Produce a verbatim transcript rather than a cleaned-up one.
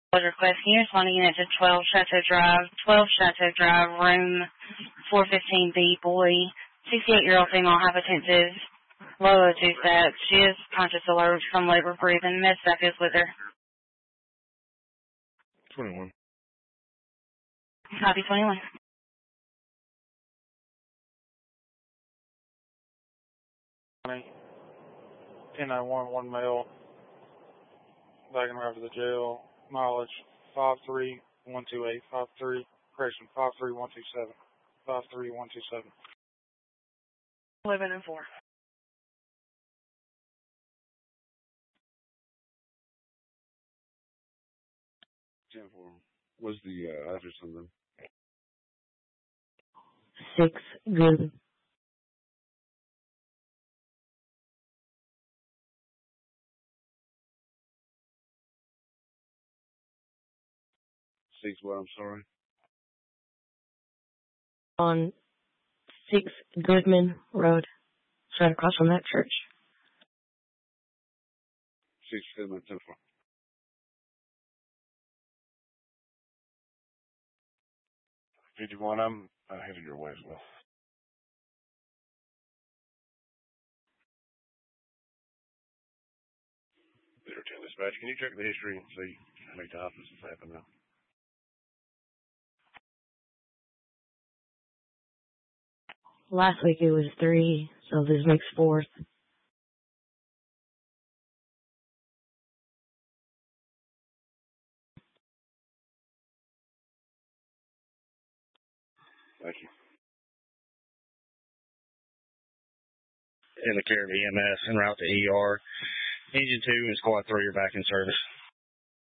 Request. Can you respond to unit to twelve Chateau Drive, twelve Chateau Drive, room four fifteen B, boy, sixty-eight-year-old female, hypotensive, low O two stats. She is conscious alert, some labor breathing. Med staff is with her. twenty-one. Copy twenty-one. ten nine one, one male, back and around to the jail, mileage five three one two eight, five three, correction, five three one two seven, five three one two seven. eleven and four. ten four. What's the uh, address on them? Six Good. Six what, I'm sorry? On six Goodman Road. It's right across from that church. Six Goodman, ten four. fifty-one, I'm uh, headed your way as well. Peter ten dispatch, can you check the history and see how many times this has happened now? Last week it was three, so this makes fourth. Thank you. In the care of E M S, en route to E R. Engine two and Squad three are back in service.